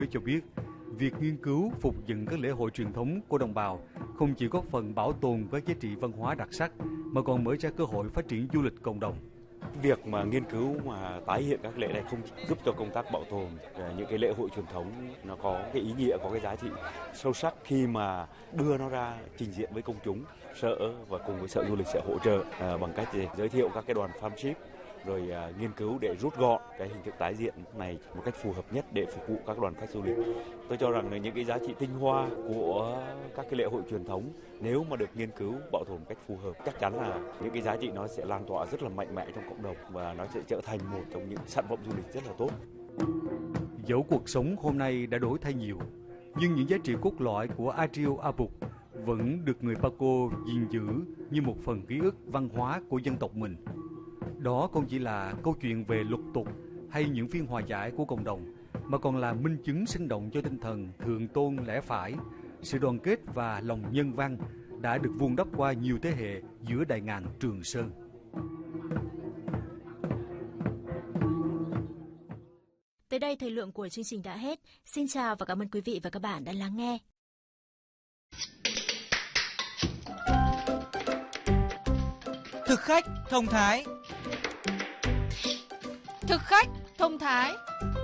cho biết, việc nghiên cứu phục dựng các lễ hội truyền thống của đồng bào không chỉ góp phần bảo tồn các giá trị văn hóa đặc sắc mà còn mở ra cơ hội phát triển du lịch cộng đồng. Việc mà nghiên cứu mà tái hiện các lễ này không giúp cho công tác bảo tồn những cái lễ hội truyền thống nó có cái ý nghĩa, có cái giá trị sâu sắc khi mà đưa nó ra trình diện với công chúng. Sở và cùng với Sở Du lịch sẽ hỗ trợ bằng cách giới thiệu các cái đoàn farm ship, rồi nghiên cứu để rút gọn cái hình thức tái diện này một cách phù hợp nhất để phục vụ các đoàn khách du lịch. Tôi cho rằng là những cái giá trị tinh hoa của các cái lễ hội truyền thống nếu mà được nghiên cứu bảo tồn một cách phù hợp, chắc chắn là những cái giá trị nó sẽ lan tỏa rất là mạnh mẽ trong cộng đồng và nó sẽ trở thành một trong những sản phẩm du lịch rất là tốt. Dẫu cuộc sống hôm nay đã đổi thay nhiều, nhưng những giá trị cốt lõi của Adrio Apuk vẫn được người Paco gìn giữ như một phần ký ức văn hóa của dân tộc mình. Đó không chỉ là câu chuyện về luật tục hay những phiên hòa giải của cộng đồng, mà còn là minh chứng sinh động cho tinh thần thượng tôn lẽ phải, sự đoàn kết và lòng nhân văn đã được vun đắp qua nhiều thế hệ giữa đại ngàn Trường Sơn. Tới đây thời lượng của chương trình đã hết. Xin chào và cảm ơn quý vị và các bạn đã lắng nghe. Thực khách thông thái. Thực khách thông thái.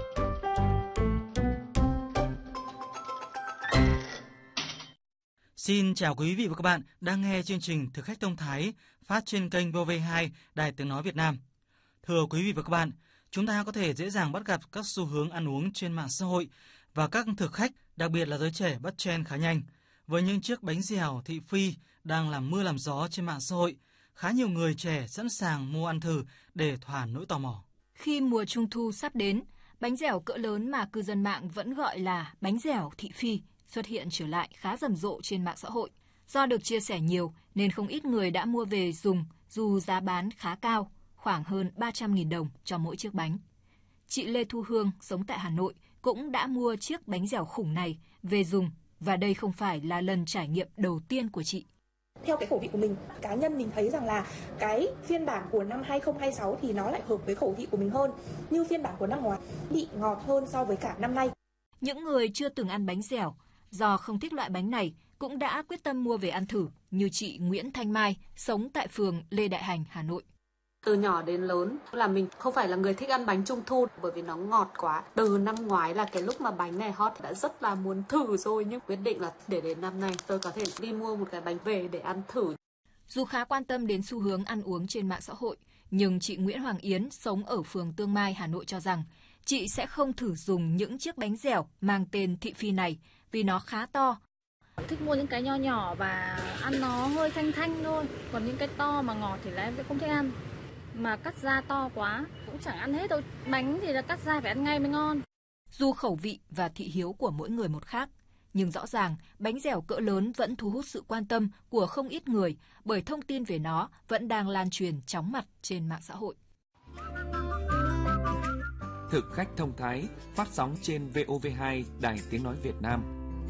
Xin chào quý vị và các bạn đang nghe chương trình Thực khách thông thái phát trên kênh VOV2 Đài Tiếng nói Việt Nam. Thưa quý vị và các bạn, chúng ta có thể dễ dàng bắt gặp các xu hướng ăn uống trên mạng xã hội và các thực khách, đặc biệt là giới trẻ bắt trend khá nhanh. Với những chiếc bánh dẻo thị phi đang làm mưa làm gió trên mạng xã hội, khá nhiều người trẻ sẵn sàng mua ăn thử để thỏa nỗi tò mò. Khi mùa Trung thu sắp đến, bánh dẻo cỡ lớn mà cư dân mạng vẫn gọi là bánh dẻo thị phi xuất hiện trở lại khá rầm rộ trên mạng xã hội. Do được chia sẻ nhiều nên không ít người đã mua về dùng dù giá bán khá cao, khoảng hơn 300.000 đồng cho mỗi chiếc bánh. Chị Lê Thu Hương sống tại Hà Nội cũng đã mua chiếc bánh dẻo khủng này về dùng và đây không phải là lần trải nghiệm đầu tiên của chị. Theo cái khẩu vị của mình, cá nhân mình thấy rằng là cái phiên bản của năm 2026 thì nó lại hợp với khẩu vị của mình hơn. Như phiên bản của năm ngoái bị ngọt hơn so với cả năm nay. Những người chưa từng ăn bánh dẻo, do không thích loại bánh này, cũng đã quyết tâm mua về ăn thử, như chị Nguyễn Thanh Mai, sống tại phường Lê Đại Hành, Hà Nội. Từ nhỏ đến lớn là mình không phải là người thích ăn bánh Trung thu bởi vì nó ngọt quá. Từ năm ngoái là cái lúc mà bánh này hot đã rất là muốn thử rồi, nhưng quyết định là để đến năm nay tôi có thể đi mua một cái bánh về để ăn thử. Dù khá quan tâm đến xu hướng ăn uống trên mạng xã hội, nhưng chị Nguyễn Hoàng Yến sống ở phường Tương Mai, Hà Nội cho rằng chị sẽ không thử dùng những chiếc bánh dẻo mang tên thị phi này vì nó khá to. Thích mua những cái nho nhỏ và ăn nó hơi thanh thanh thôi, còn những cái to mà ngọt thì là em sẽ không thích ăn. Mà cắt da to quá cũng chẳng ăn hết đâu, bánh thì là cắt da phải ăn ngay mới ngon. Dù khẩu vị và thị hiếu của mỗi người một khác, nhưng rõ ràng bánh dẻo cỡ lớn vẫn thu hút sự quan tâm của không ít người bởi thông tin về nó vẫn đang lan truyền chóng mặt trên mạng xã hội. Thực khách thông thái phát sóng trên VOV2 Đài Tiếng nói Việt Nam.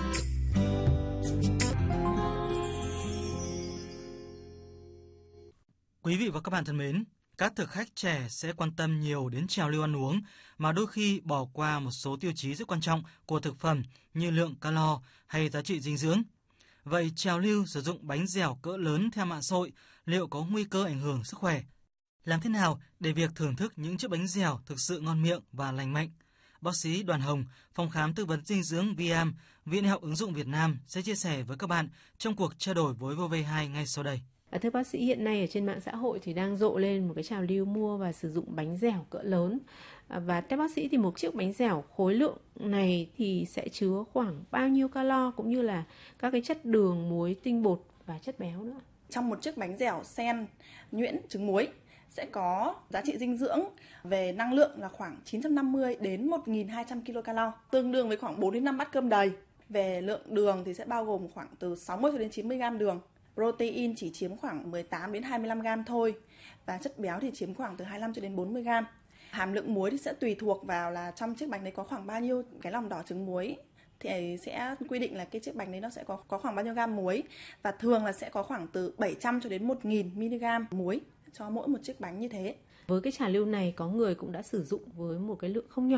Quý vị và các bạn thân mến, các thực khách trẻ sẽ quan tâm nhiều đến trào lưu ăn uống mà đôi khi bỏ qua một số tiêu chí rất quan trọng của thực phẩm như lượng calo hay giá trị dinh dưỡng. Vậy trào lưu sử dụng bánh dẻo cỡ lớn theo mạng xã hội liệu có nguy cơ ảnh hưởng sức khỏe? Làm thế nào để việc thưởng thức những chiếc bánh dẻo thực sự ngon miệng và lành mạnh? Bác sĩ Đoàn Hồng, Phòng khám tư vấn dinh dưỡng VIAM, Viện Đại học ứng dụng Việt Nam sẽ chia sẻ với các bạn trong cuộc trao đổi với VOV2 ngay sau đây. Thưa bác sĩ, hiện nay ở trên mạng xã hội thì đang rộ lên một cái trào lưu mua và sử dụng bánh dẻo cỡ lớn. Và theo bác sĩ thì một chiếc bánh dẻo khối lượng này thì sẽ chứa khoảng bao nhiêu calo cũng như là các cái chất đường, muối, tinh bột và chất béo nữa. Trong một chiếc bánh dẻo xen nhuyễn trứng muối sẽ có giá trị dinh dưỡng về năng lượng là khoảng 950 đến 1.200 kcal, tương đương với khoảng 4 đến 5 bát cơm đầy. Về lượng đường thì sẽ bao gồm khoảng từ 60 cho đến 90 gram đường. Protein chỉ chiếm khoảng 18 đến 25 gram thôi và chất béo thì chiếm khoảng từ 25 cho đến 40 gram. Hàm lượng muối thì sẽ tùy thuộc vào là trong chiếc bánh đấy có khoảng bao nhiêu cái lòng đỏ trứng muối thì sẽ quy định là cái chiếc bánh đấy nó sẽ có khoảng bao nhiêu gam muối và thường là sẽ có khoảng từ 700 cho đến 1.000 mg muối cho mỗi một chiếc bánh như thế. Với cái trào lưu này có người cũng đã sử dụng với một cái lượng không nhỏ.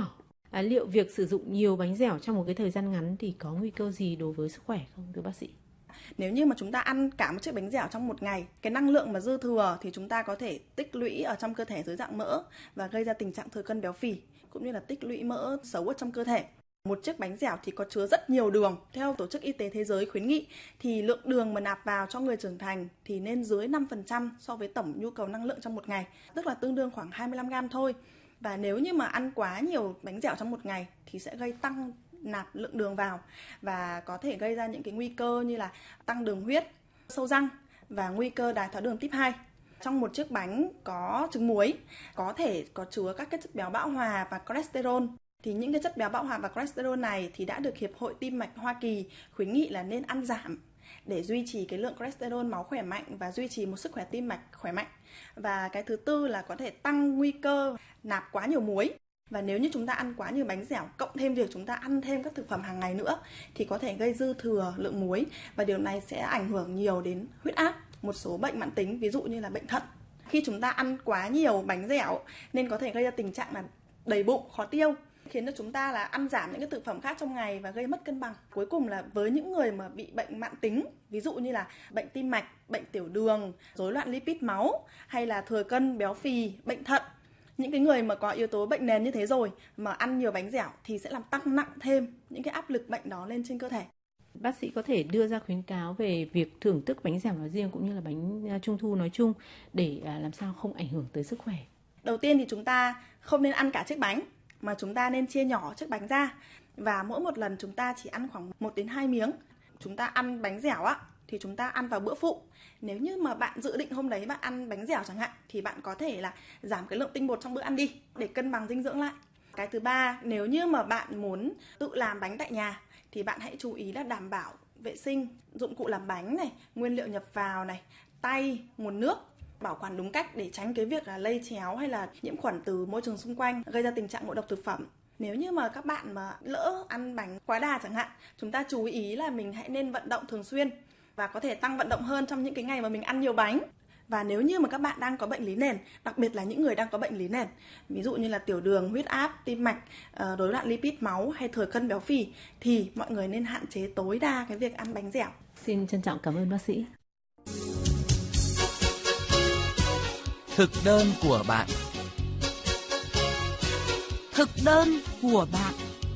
Liệu việc sử dụng nhiều bánh dẻo trong một cái thời gian ngắn thì có nguy cơ gì đối với sức khỏe không thưa bác sĩ? Nếu như mà chúng ta ăn cả một chiếc bánh dẻo trong một ngày, cái năng lượng mà dư thừa thì chúng ta có thể tích lũy ở trong cơ thể dưới dạng mỡ và gây ra tình trạng thừa cân béo phì, cũng như là tích lũy mỡ xấu ở trong cơ thể. Một chiếc bánh dẻo thì có chứa rất nhiều đường. Theo Tổ chức Y tế Thế giới khuyến nghị thì lượng đường mà nạp vào cho người trưởng thành thì nên dưới 5% so với tổng nhu cầu năng lượng trong một ngày, tức là tương đương khoảng 25 gram thôi. Và nếu như mà ăn quá nhiều bánh dẻo trong một ngày thì sẽ gây tăng nạp lượng đường vào và có thể gây ra những cái nguy cơ như là tăng đường huyết, sâu răng và nguy cơ đái tháo đường type 2. Trong một chiếc bánh có trứng muối có thể có chứa các chất béo bão hòa và cholesterol. Thì những cái chất béo bão hòa và cholesterol này thì đã được Hiệp hội Tim mạch Hoa Kỳ khuyến nghị là nên ăn giảm để duy trì cái lượng cholesterol máu khỏe mạnh và duy trì một sức khỏe tim mạch khỏe mạnh. Và cái thứ tư là có thể tăng nguy cơ nạp quá nhiều muối. Và nếu như chúng ta ăn quá nhiều bánh dẻo, cộng thêm việc chúng ta ăn thêm các thực phẩm hàng ngày nữa thì có thể gây dư thừa lượng muối và điều này sẽ ảnh hưởng nhiều đến huyết áp, một số bệnh mãn tính ví dụ như là bệnh thận. Khi chúng ta ăn quá nhiều bánh dẻo nên có thể gây ra tình trạng là đầy bụng, khó tiêu, khiến cho chúng ta là ăn giảm những cái thực phẩm khác trong ngày và gây mất cân bằng. Cuối cùng là với những người mà bị bệnh mãn tính, ví dụ như là bệnh tim mạch, bệnh tiểu đường, rối loạn lipid máu hay là thừa cân, béo phì, bệnh thận, những cái người mà có yếu tố bệnh nền như thế rồi mà ăn nhiều bánh dẻo thì sẽ làm tăng nặng thêm những cái áp lực bệnh đó lên trên cơ thể. Bác sĩ có thể đưa ra khuyến cáo về việc thưởng thức bánh dẻo nói riêng cũng như là bánh trung thu nói chung để làm sao không ảnh hưởng tới sức khỏe. Đầu tiên thì chúng ta không nên ăn cả chiếc bánh mà chúng ta nên chia nhỏ chiếc bánh ra và mỗi một lần chúng ta chỉ ăn khoảng 1 đến 2 miếng. Chúng ta ăn bánh dẻo thì chúng ta ăn vào bữa phụ. Nếu như mà bạn dự định hôm đấy bạn ăn bánh dẻo chẳng hạn thì bạn có thể là giảm cái lượng tinh bột trong bữa ăn đi để cân bằng dinh dưỡng lại. Cái thứ ba, nếu như mà bạn muốn tự làm bánh tại nhà thì bạn hãy chú ý là đảm bảo vệ sinh dụng cụ làm bánh này, nguyên liệu nhập vào này, tay, nguồn nước, bảo quản đúng cách để tránh cái việc là lây chéo hay là nhiễm khuẩn từ môi trường xung quanh gây ra tình trạng ngộ độc thực phẩm. Nếu như mà các bạn mà lỡ ăn bánh quá đà chẳng hạn, chúng ta chú ý là mình hãy nên vận động thường xuyên và có thể tăng vận động hơn trong những cái ngày mà mình ăn nhiều bánh. Và nếu như mà các bạn đang có bệnh lý nền, đặc biệt là những người đang có bệnh lý nền, ví dụ như là tiểu đường, huyết áp, tim mạch, rối loạn lipid máu hay thừa cân béo phì thì mọi người nên hạn chế tối đa cái việc ăn bánh dẻo. Xin trân trọng cảm ơn bác sĩ. Thực đơn của bạn. Thực đơn của bạn.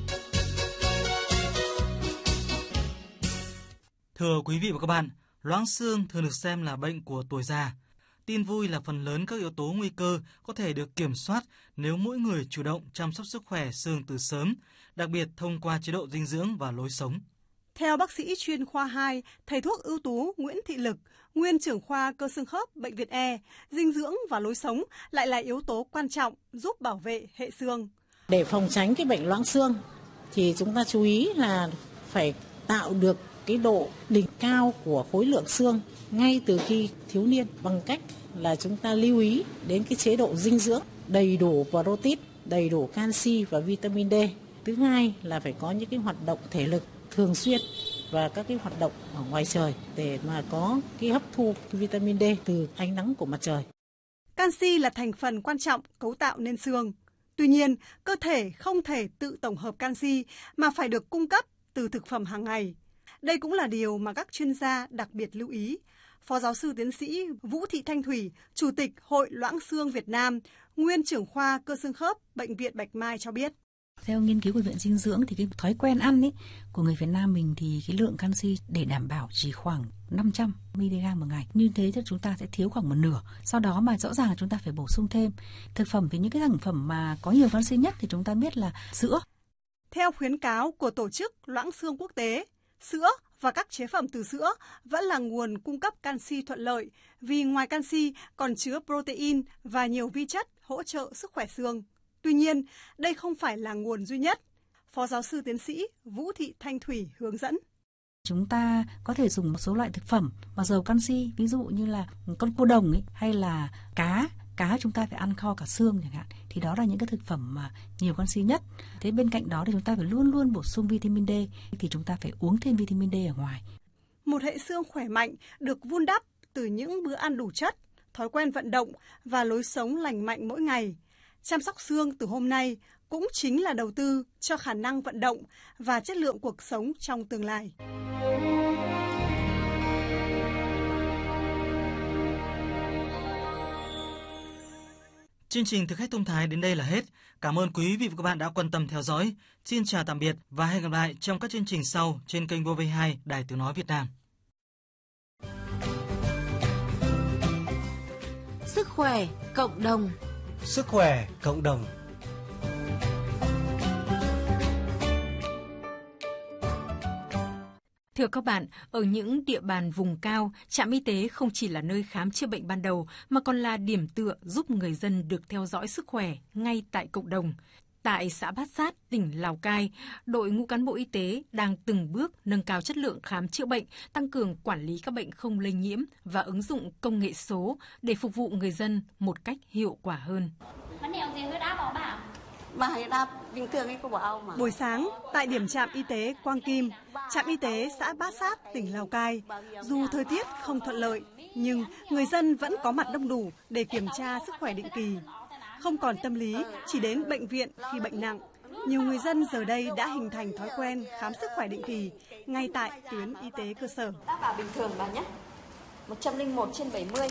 Thưa quý vị và các bạn, loãng xương thường được xem là bệnh của tuổi già. Tin vui là phần lớn các yếu tố nguy cơ có thể được kiểm soát nếu mỗi người chủ động chăm sóc sức khỏe xương từ sớm, đặc biệt thông qua chế độ dinh dưỡng và lối sống. Theo bác sĩ chuyên khoa 2, thầy thuốc ưu tú Nguyễn Thị Lực, nguyên trưởng khoa cơ xương khớp Bệnh viện E, dinh dưỡng và lối sống lại là yếu tố quan trọng giúp bảo vệ hệ xương. Để phòng tránh cái bệnh loãng xương thì chúng ta chú ý là phải tạo được cái độ đỉnh cao của khối lượng xương ngay từ khi thiếu niên bằng cách là chúng ta lưu ý đến cái chế độ dinh dưỡng đầy đủ protein, đầy đủ canxi và vitamin D. Thứ hai là phải có những cái hoạt động thể lực thường xuyên và các cái hoạt động ở ngoài trời để mà có cái hấp thu vitamin D từ ánh nắng của mặt trời. Canxi là thành phần quan trọng cấu tạo nên xương. Tuy nhiên, cơ thể không thể tự tổng hợp canxi mà phải được cung cấp từ thực phẩm hàng ngày. Đây cũng là điều mà các chuyên gia đặc biệt lưu ý. Phó giáo sư tiến sĩ Vũ Thị Thanh Thủy, Chủ tịch Hội Loãng xương Việt Nam, nguyên trưởng khoa cơ xương khớp Bệnh viện Bạch Mai cho biết. Theo nghiên cứu của Viện Dinh dưỡng thì cái thói quen ăn của người Việt Nam mình thì cái lượng canxi để đảm bảo chỉ khoảng 500 mg một ngày. Như thế thì chúng ta sẽ thiếu khoảng một nửa. Sau đó mà rõ ràng là chúng ta phải bổ sung thêm. Thực phẩm thì những cái sản phẩm mà có nhiều canxi nhất thì chúng ta biết là sữa. Theo khuyến cáo của Tổ chức Loãng xương Quốc tế, sữa và các chế phẩm từ sữa vẫn là nguồn cung cấp canxi thuận lợi vì ngoài canxi còn chứa protein và nhiều vi chất hỗ trợ sức khỏe xương. Tuy nhiên, đây không phải là nguồn duy nhất. Phó giáo sư tiến sĩ Vũ Thị Thanh Thủy hướng dẫn. Chúng ta có thể dùng một số loại thực phẩm mà giàu canxi, ví dụ như là con cua đồng hay là cá chúng ta phải ăn kho cả xương chẳng hạn. Thì đó là những cái thực phẩm mà nhiều canxi nhất. Thế bên cạnh đó thì chúng ta phải luôn luôn bổ sung vitamin D, thì chúng ta phải uống thêm vitamin D ở ngoài. Một hệ xương khỏe mạnh được vun đắp từ những bữa ăn đủ chất, thói quen vận động và lối sống lành mạnh mỗi ngày. Chăm sóc xương từ hôm nay cũng chính là đầu tư cho khả năng vận động và chất lượng cuộc sống trong tương lai. Chương trình Thực khách thông thái đến đây là hết. Cảm ơn quý vị và các bạn đã quan tâm theo dõi. Xin chào tạm biệt và hẹn gặp lại trong các chương trình sau trên kênh VOV2 Đài Tiếng nói Việt Nam. Sức khỏe cộng đồng. Sức khỏe cộng đồng. Thưa các bạn, ở những địa bàn vùng cao, trạm y tế không chỉ là nơi khám chữa bệnh ban đầu mà còn là điểm tựa giúp người dân được theo dõi sức khỏe ngay tại cộng đồng. Tại xã Bát Sát, tỉnh Lào Cai, đội ngũ cán bộ y tế đang từng bước nâng cao chất lượng khám chữa bệnh, tăng cường quản lý các bệnh không lây nhiễm và ứng dụng công nghệ số để phục vụ người dân một cách hiệu quả hơn. Buổi sáng, tại điểm trạm y tế Quang Kim, trạm y tế xã Bát Sát, tỉnh Lào Cai, dù thời tiết không thuận lợi, nhưng người dân vẫn có mặt đông đủ để kiểm tra sức khỏe định kỳ. Không còn tâm lý chỉ đến bệnh viện khi bệnh nặng, nhiều người dân giờ đây đã hình thành thói quen khám sức khỏe định kỳ ngay tại tuyến y tế cơ sở. Các bà bình thường bà nhé, 101/70.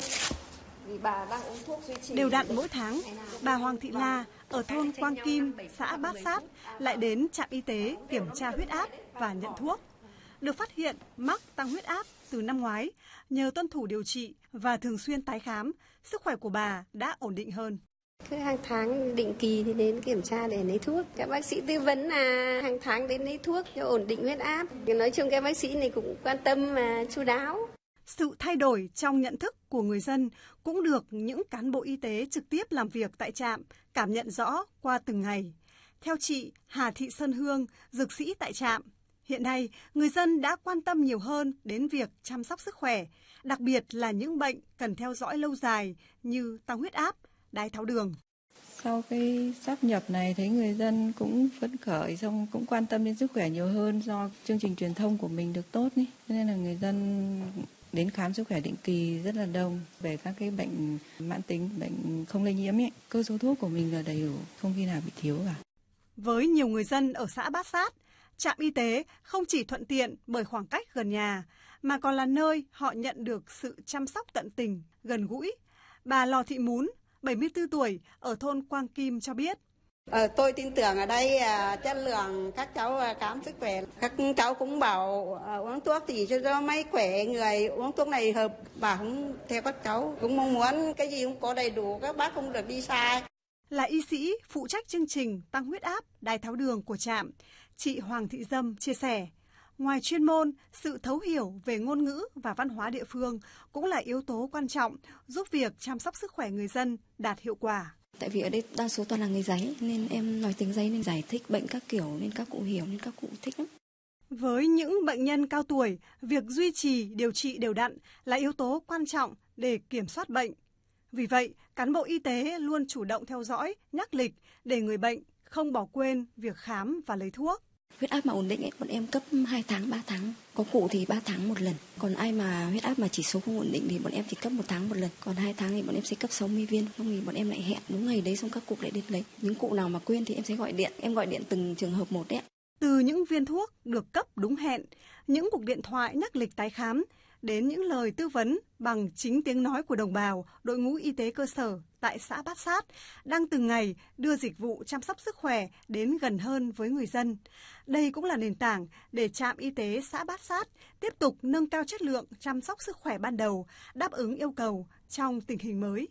Vì bà đang uống thuốc duy trì. Đều đặn mỗi tháng, bà Hoàng Thị La ở thôn Quang Kim, xã Bát Sát lại đến trạm y tế kiểm tra huyết áp và nhận thuốc. Được phát hiện mắc tăng huyết áp từ năm ngoái, nhờ tuân thủ điều trị và thường xuyên tái khám, sức khỏe của bà đã ổn định hơn. Cứ hàng tháng định kỳ thì đến kiểm tra để lấy thuốc. Các bác sĩ tư vấn là hàng tháng đến lấy thuốc cho ổn định huyết áp. Nói chung các bác sĩ này cũng quan tâm và chu đáo. Sự thay đổi trong nhận thức của người dân cũng được những cán bộ y tế trực tiếp làm việc tại trạm cảm nhận rõ qua từng ngày. Theo chị Hà Thị Sơn Hương, dược sĩ tại trạm, hiện nay người dân đã quan tâm nhiều hơn đến việc chăm sóc sức khỏe, đặc biệt là những bệnh cần theo dõi lâu dài như tăng huyết áp, đái tháo đường. Sau cái sáp nhập này thấy người dân cũng phấn khởi, xong cũng quan tâm đến sức khỏe nhiều hơn do chương trình truyền thông của mình được tốt ý. Cho nên là người dân đến khám sức khỏe định kỳ rất là đông về các cái bệnh mãn tính, bệnh không lây nhiễm ấy. Cơ số thuốc của mình là đầy đủ, không khi nào bị thiếu cả. Với nhiều người dân ở xã Bát Sát, trạm y tế không chỉ thuận tiện bởi khoảng cách gần nhà, mà còn là nơi họ nhận được sự chăm sóc tận tình, gần gũi. Bà Lò Thị Mún, 74 tuổi, ở thôn Quang Kim cho biết. Tôi tin tưởng ở đây chất lượng các cháu khám sức khỏe. Các cháu cũng bảo uống thuốc thì cho mấy khỏe người, uống thuốc này hợp, bảo không theo các cháu. Cũng mong muốn cái gì cũng có đầy đủ, các bác không được đi sai. Là y sĩ phụ trách chương trình tăng huyết áp, đái tháo đường của trạm, chị Hoàng Thị Dâm chia sẻ. Ngoài chuyên môn, sự thấu hiểu về ngôn ngữ và văn hóa địa phương cũng là yếu tố quan trọng giúp việc chăm sóc sức khỏe người dân đạt hiệu quả. Tại vì ở đây đa số toàn là người Giấy, nên em nói tiếng Giấy nên giải thích bệnh các kiểu nên các cụ hiểu, nên các cụ thích lắm. Với những bệnh nhân cao tuổi, việc duy trì điều trị đều đặn là yếu tố quan trọng để kiểm soát bệnh. Vì vậy, cán bộ y tế luôn chủ động theo dõi, nhắc lịch để người bệnh không bỏ quên việc khám và lấy thuốc. Huyết áp mà ổn định ấy, bọn em cấp 2 tháng, 3 tháng. Có cụ thì 3 tháng một lần. Còn ai mà huyết áp mà chỉ số không ổn định thì bọn em chỉ cấp 1 tháng một lần. Còn 2 tháng thì bọn em sẽ cấp 60 viên. Xong thì bọn em lại hẹn đúng ngày đấy, xong các cụ lại đến lấy. Những cụ nào mà quên thì em sẽ gọi điện. Em gọi điện từng trường hợp một đấy. Từ những viên thuốc được cấp đúng hẹn, những cuộc điện thoại nhắc lịch tái khám, đến những lời tư vấn bằng chính tiếng nói của đồng bào, đội ngũ y tế cơ sở tại xã Bát Sát đang từng ngày đưa dịch vụ chăm sóc sức khỏe đến gần hơn với người dân. Đây cũng là nền tảng để trạm y tế xã Bát Sát tiếp tục nâng cao chất lượng chăm sóc sức khỏe ban đầu, đáp ứng yêu cầu trong tình hình mới.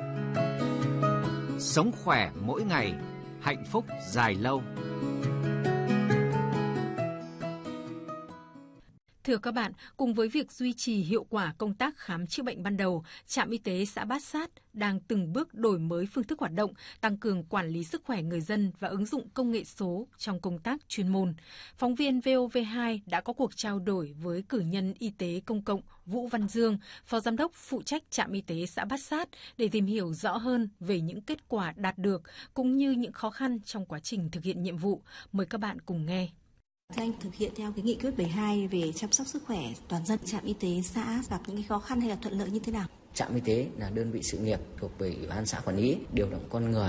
Sống khỏe mỗi ngày, hạnh phúc dài lâu. Thưa các bạn, cùng với việc duy trì hiệu quả công tác khám chữa bệnh ban đầu, trạm y tế xã Bát Sát đang từng bước đổi mới phương thức hoạt động, tăng cường quản lý sức khỏe người dân và ứng dụng công nghệ số trong công tác chuyên môn. Phóng viên VOV2 đã có cuộc trao đổi với cử nhân y tế công cộng Vũ Văn Dương, Phó Giám đốc phụ trách trạm y tế xã Bát Sát để tìm hiểu rõ hơn về những kết quả đạt được cũng như những khó khăn trong quá trình thực hiện nhiệm vụ. Mời các bạn cùng nghe. Thưa anh, thực hiện theo cái nghị quyết 72 về chăm sóc sức khỏe toàn dân, trạm y tế xã gặp những cái khó khăn hay là thuận lợi như thế nào? Trạm y tế là đơn vị sự nghiệp thuộc về Ủy ban xã quản lý, điều động con người,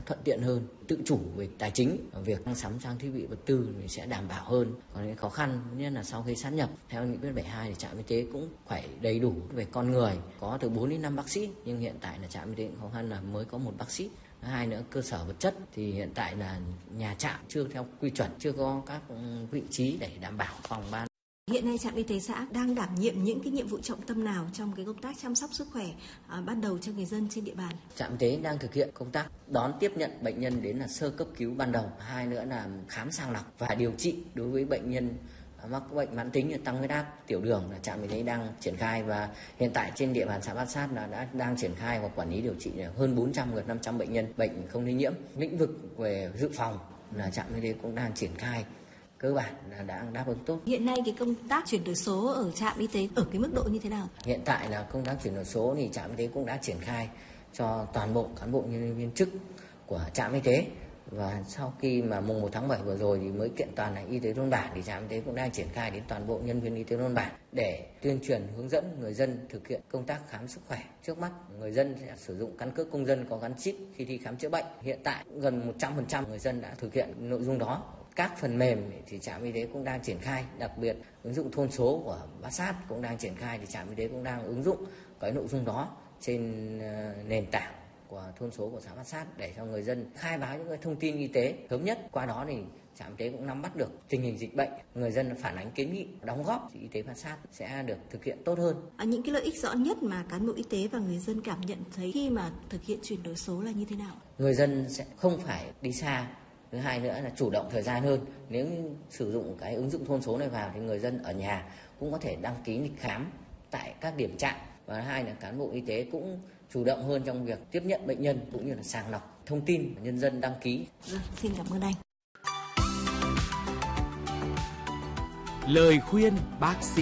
thuận tiện hơn, tự chủ về tài chính, việc mua sắm trang thiết bị vật tư thì sẽ đảm bảo hơn. Còn những khó khăn nhất là sau khi sát nhập theo nghị quyết 72 thì trạm y tế cũng phải đầy đủ về con người, có từ 4 đến 5 bác sĩ, nhưng hiện tại là trạm y tế cũng khó khăn là mới có 1 bác sĩ. Hai nữa, cơ sở vật chất thì hiện tại là nhà trạm chưa theo quy chuẩn, chưa có các vị trí để đảm bảo phòng ban. Hiện nay trạm y tế xã đang đảm nhiệm những cái nhiệm vụ trọng tâm nào trong cái công tác chăm sóc sức khỏe ban đầu cho người dân trên địa bàn? Trạm y tế đang thực hiện công tác đón tiếp nhận bệnh nhân đến là sơ cấp cứu ban đầu, hai nữa là khám sàng lọc và điều trị đối với bệnh nhân mắc bệnh mãn tính như tăng huyết áp, tiểu đường là trạm y tế đang triển khai, và hiện tại trên địa bàn xã Bát Sát là đang triển khai và quản lý điều trị hơn 400 gần 500 bệnh nhân bệnh không lây nhiễm. Lĩnh vực về dự phòng là trạm y tế cũng đang triển khai, cơ bản là đã đáp ứng tốt. Hiện nay cái công tác chuyển đổi số ở trạm y tế ở cái mức độ như thế nào? Hiện tại là công tác chuyển đổi số thì trạm y tế cũng đã triển khai cho toàn bộ cán bộ nhân viên chức của trạm y tế. Và sau khi mà mùng 1 tháng 7 vừa rồi thì mới kiện toàn là y tế thôn bản, thì trạm y tế cũng đang triển khai đến toàn bộ nhân viên y tế thôn bản để tuyên truyền hướng dẫn người dân thực hiện công tác khám sức khỏe. Trước mắt người dân sẽ sử dụng căn cước công dân có gắn chip khi đi khám chữa bệnh. Hiện tại gần 100% người dân đã thực hiện nội dung đó. Các phần mềm thì trạm y tế cũng đang triển khai, đặc biệt ứng dụng thôn số của Bát Sát cũng đang triển khai, thì trạm y tế cũng đang ứng dụng cái nội dung đó trên nền tảng của thôn số của xã Bát Sát để cho người dân khai báo những cái thông tin y tế sớm nhất. Qua đó thì trạm y tế cũng nắm bắt được tình hình dịch bệnh, người dân phản ánh kiến nghị đóng góp thì y tế Bát Sát sẽ được thực hiện tốt hơn. Những cái lợi ích rõ nhất mà cán bộ y tế và người dân cảm nhận thấy khi mà thực hiện chuyển đổi số là như thế nào? Người dân sẽ không phải đi xa. Thứ hai nữa là chủ động thời gian hơn. Nếu sử dụng cái ứng dụng thôn số này vào thì người dân ở nhà cũng có thể đăng ký lịch khám tại các điểm trạm. Và hai là cán bộ y tế cũng chủ động hơn trong việc tiếp nhận bệnh nhân cũng như là sàng lọc thông tin nhân dân đăng ký. Xin cảm ơn anh. Lời khuyên bác sĩ.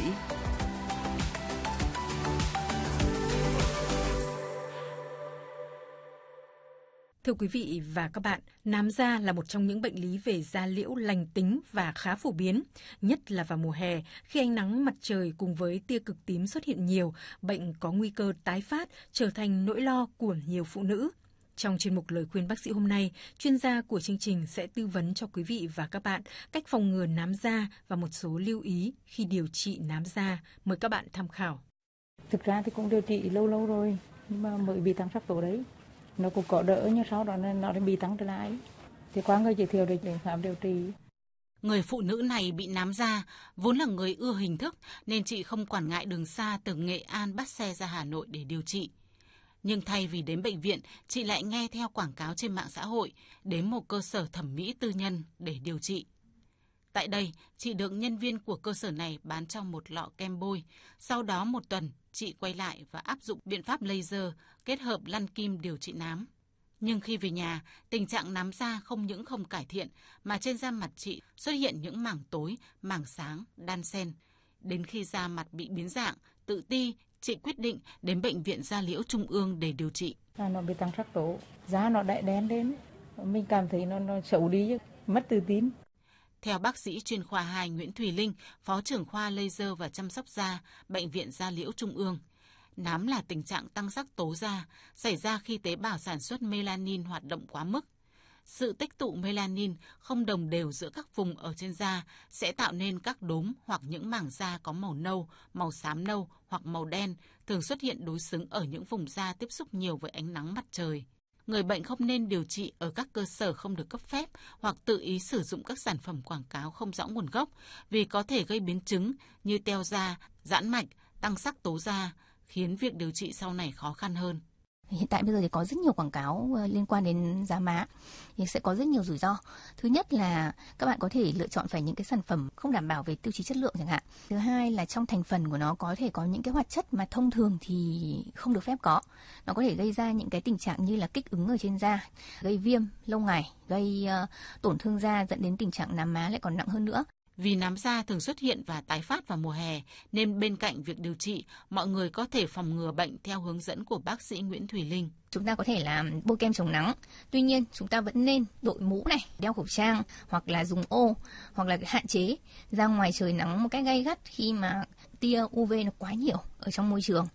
Thưa quý vị và các bạn, nám da là một trong những bệnh lý về da liễu lành tính và khá phổ biến, nhất là vào mùa hè khi ánh nắng mặt trời cùng với tia cực tím xuất hiện nhiều, bệnh có nguy cơ tái phát trở thành nỗi lo của nhiều phụ nữ. Trong chuyên mục Lời khuyên bác sĩ hôm nay, chuyên gia của chương trình sẽ tư vấn cho quý vị và các bạn cách phòng ngừa nám da và một số lưu ý khi điều trị nám da. Mời các bạn tham khảo. Thực ra thì cũng điều trị lâu rồi, nhưng mà mới bị tăng sắc tố đấy. Nó cũng có đỡ nhưng sau đó nó bị tăng trở lại. Thì qua người giới thiệu để khám điều trị. Người phụ nữ này bị nám da, vốn là người ưa hình thức nên chị không quản ngại đường xa từ Nghệ An bắt xe ra Hà Nội để điều trị. Nhưng thay vì đến bệnh viện, chị lại nghe theo quảng cáo trên mạng xã hội, đến một cơ sở thẩm mỹ tư nhân để điều trị. Tại đây, chị được nhân viên của cơ sở này bán cho một lọ kem bôi. Sau đó một tuần, chị quay lại và áp dụng biện pháp laser kết hợp lăn kim điều trị nám. Nhưng khi về nhà, tình trạng nám da không những không cải thiện mà trên da mặt chị xuất hiện những mảng tối, mảng sáng, đan xen. Đến khi da mặt bị biến dạng, tự ti, chị quyết định đến Bệnh viện Da Liễu Trung ương để điều trị. Nó bị tăng sắc tố, da nó lại đen lên, mình cảm thấy nó xấu đi, mất tự tin. Theo bác sĩ chuyên khoa 2 Nguyễn Thùy Linh, Phó trưởng khoa laser và chăm sóc da, Bệnh viện Da Liễu Trung ương, nám là tình trạng tăng sắc tố da xảy ra khi tế bào sản xuất melanin hoạt động quá mức. Sự tích tụ melanin không đồng đều giữa các vùng ở trên da sẽ tạo nên các đốm hoặc những mảng da có màu nâu, màu xám nâu hoặc màu đen, thường xuất hiện đối xứng ở những vùng da tiếp xúc nhiều với ánh nắng mặt trời. Người bệnh không nên điều trị ở các cơ sở không được cấp phép hoặc tự ý sử dụng các sản phẩm quảng cáo không rõ nguồn gốc vì có thể gây biến chứng như teo da, giãn mạch, tăng sắc tố da, khiến việc điều trị sau này khó khăn hơn. Hiện tại bây giờ thì có rất nhiều quảng cáo liên quan đến da má thì sẽ có rất nhiều rủi ro. Thứ nhất là các bạn có thể lựa chọn phải những cái sản phẩm không đảm bảo về tiêu chí chất lượng chẳng hạn. Thứ hai là trong thành phần của nó có thể có những cái hoạt chất mà thông thường thì không được phép có. Nó có thể gây ra những cái tình trạng như là kích ứng ở trên da, gây viêm lâu ngày, gây tổn thương da dẫn đến tình trạng nám má lại còn nặng hơn nữa. Vì nám da thường xuất hiện và tái phát vào mùa hè, nên bên cạnh việc điều trị, mọi người có thể phòng ngừa bệnh theo hướng dẫn của bác sĩ Nguyễn Thùy Linh. Chúng ta có thể là bôi kem chống nắng, tuy nhiên chúng ta vẫn nên đội mũ này, đeo khẩu trang hoặc là dùng ô, hoặc là hạn chế ra ngoài trời nắng một cách gay gắt khi mà tia UV nó quá nhiều ở trong môi trường.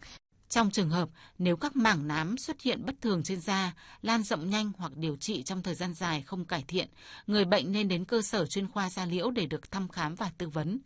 Trong trường hợp nếu các mảng nám xuất hiện bất thường trên da, lan rộng nhanh hoặc điều trị trong thời gian dài không cải thiện, người bệnh nên đến cơ sở chuyên khoa da liễu để được thăm khám và tư vấn.